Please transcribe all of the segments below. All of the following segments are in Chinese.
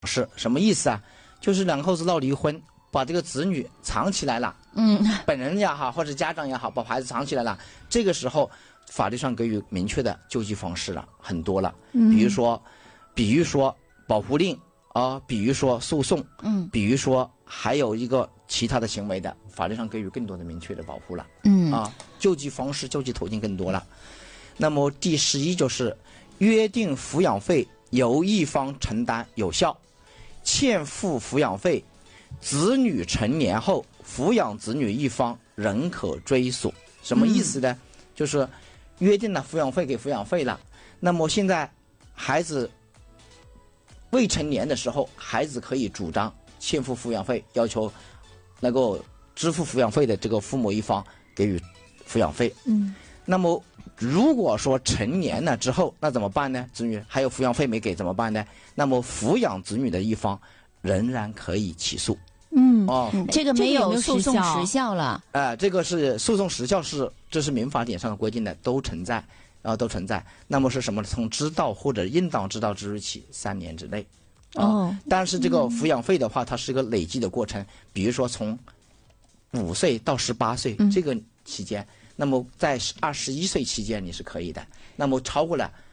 是什么意思啊？就是两口子闹离婚，把这个子女藏起来了，本人也好或者家长也好，把孩子藏起来了，这个时候法律上给予明确的救济方式了，很多了，比如说保护令啊，比如说诉讼，比如说还有一个其他的行为的，法律上给予更多的明确的保护了，救济方式、救济途径更多了。那么第11就是约定抚养费由一方承担有效，欠付抚养费，子女成年后，抚养子女一方仍可追索。什么意思呢？就是约定了抚养费给抚养费了，那么现在孩子未成年的时候，孩子可以主张欠付抚养费，要求能够支付抚养费的这个父母一方给予抚养费。那么如果说成年了之后，那怎么办呢？子女还有抚养费没给怎么办呢？那么抚养子女的一方仍然可以起诉。 这个没有诉讼时效了。 这个是诉讼时效这是民法典上规定的，都存在。那么是什么？从知道或者应当知道之日起3年之内。但是这个抚养费的话，它是一个累计的过程。比如说从5岁到18岁这个期间，那么在21岁期间你是可以的。那么超过了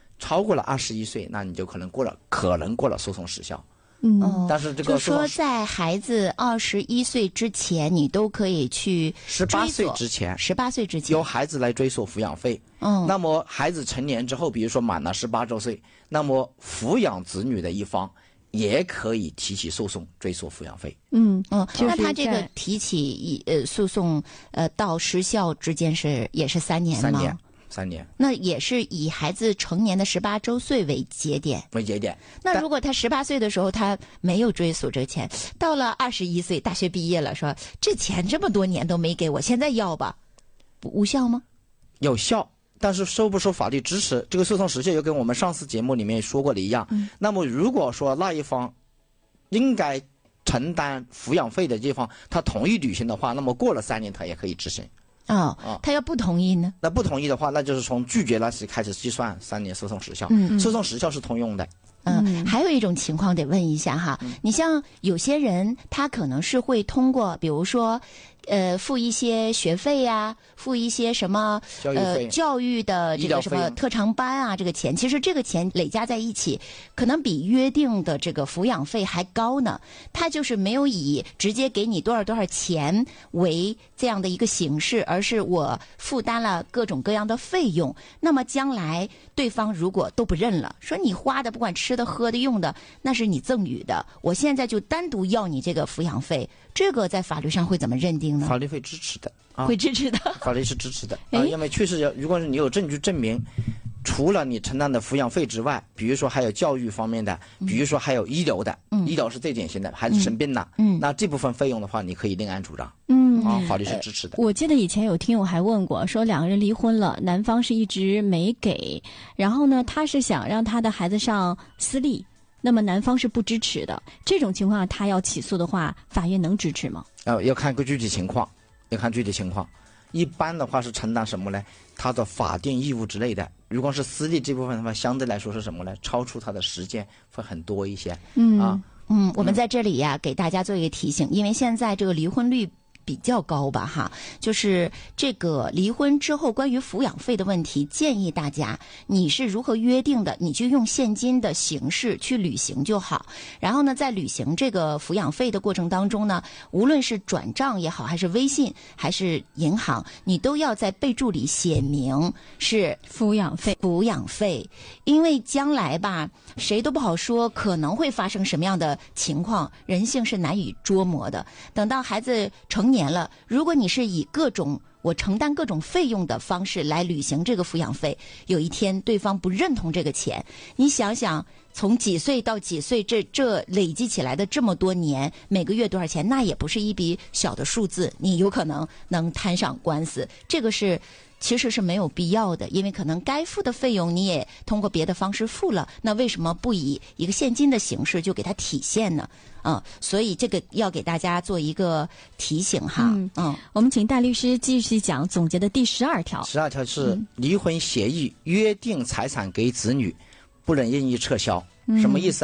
21岁，那你就可能过了诉讼时效。但是这个就说在孩子21岁之前，你都可以去 18岁之前由孩子来追索抚养费。那么孩子成年之后，比如说满了18周岁，那么抚养子女的一方也可以提起诉讼追索抚养费。 那他这个提起诉讼到时效之间也是3年吗 ？3年， 那也是以孩子成年的18周岁为节点。那如果他18岁的时候他没有追索这个钱，到了21岁大学毕业了，说这钱这么多年都没给我，现在要吧，无效吗？ 有效，但是受不受法律支持，这个诉讼时效又跟我们上次节目里面说过的一样。那么如果说那一方应该承担抚养费的这方他同意履行的话，那么过了3年他也可以执行。 他要不同意呢？ 那不同意的话，那就是从拒绝那时开始计算3年诉讼时效。诉讼时效是通用的。 还有一种情况得问一下哈，你像有些人他可能是会通过，比如说付一些学费呀，付一些什么教育的这个什么特长班啊，这个钱，其实这个钱累加在一起，可能比约定的这个抚养费还高呢。他就是没有以直接给你多少钱为这样的一个形式，而是我负担了各种各样的费用。那么将来对方如果都不认了，说你花的不管吃的喝的用的，那是你赠与的，我现在就单独要你这个抚养费，这个在法律上会怎么认定呢？ 法律会支持的， 会支持的。 法律是支持的因为确实如果是你有证据证明，除了你承担的抚养费之外，比如说还有教育方面的，比如说还有医疗的，医疗是最典型的，孩子生病了，那这部分费用的话，你可以另案主张。法律是支持的。 我记得以前有听友还问过，说2个人离婚了，男方是一直没给，然后呢，他是想让他的孩子上私立，那么男方是不支持的。这种情况他要起诉的话，法院能支持吗？ 要看个具体情况，一般的话是承担什么呢？他的法定义务之类的。如果是私立这部分的话，相对来说是什么呢？超出他的时间会很多一些。 我们在这里呀，给大家做一个提醒，因为现在这个离婚率比较高吧哈，就是这个离婚之后关于抚养费的问题，建议大家你是如何约定的，你就用现金的形式去履行就好。然后呢，在履行这个抚养费的过程当中呢，无论是转账也好，还是微信还是银行，你都要在备注里写明是抚养费， 因为将来吧，谁都不好说可能会发生什么样的情况，人性是难以捉摸的。等到孩子成年了，如果你是以我承担各种费用的方式来履行这个抚养费，有一天对方不认同这个钱，你想想从几岁到几岁，这累积起来的这么多年，每个月多少钱，那也不是一笔小的数字，你有可能能摊上官司。这个其实是没有必要的，因为可能该付的费用你也通过别的方式付了，那为什么不以一个现金的形式就给它体现呢？所以这个要给大家做一个提醒哈。 我们请戴律师继续讲总结的第12条。 12条是离婚协议约定财产给子女，不能任意撤销。什么意思啊？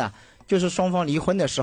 就是双方离婚的时候。